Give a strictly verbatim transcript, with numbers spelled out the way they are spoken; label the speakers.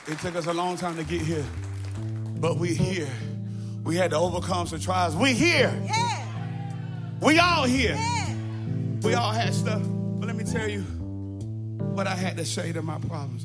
Speaker 1: It took us a long time to get here, but we're here. We had to overcome some trials. We're here.
Speaker 2: Yeah.
Speaker 1: We all here.
Speaker 2: Yeah.
Speaker 1: We all had stuff. But let me tell you what I had to say to my problems.